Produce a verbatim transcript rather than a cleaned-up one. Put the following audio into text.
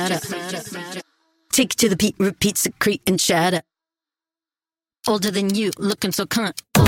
matter. Take it to the beat, repeat, secrete, and shatter. Older than you, looking so cunt.